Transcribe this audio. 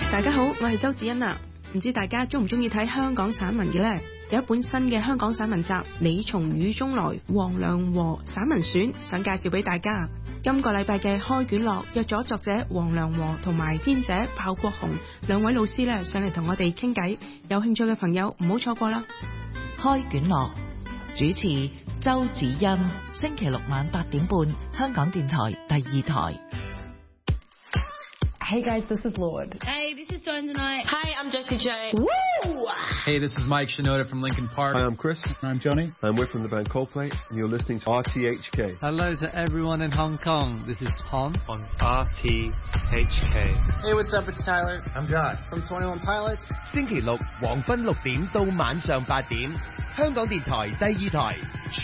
大家好，我係周子欣啊。唔知大家中唔中意睇香港散文嘅呢？有一本新嘅香港散文集《你從雨中來》黃良和散文選，想介紹俾大家。今個禮拜嘅開卷樂約咗作者黃良和同埋編者鮑國雄兩位老師呢上嚟同我哋傾偈，有興趣嘅朋友唔好錯過啦。 開卷樂主持周子欣，星期六晚8點半，香港電台第2台。 Hey guys, this is Lord. Hey, this is Dawn tonight. Hi, I'm Jessie J. Woo! Hey, this is Mike Shinoda from Linkin Park. Hi, I'm Chris. I'm Johnny. And we're from the band Coldplay, and you're listening to RTHK. Hello to everyone in Hong Kong. This is Tom on RTHK. Hey, what's up? It's Tyler. I'm Josh. From 21 Pilots. 星期六黃昏6點到晚上8點，香港電台第2台。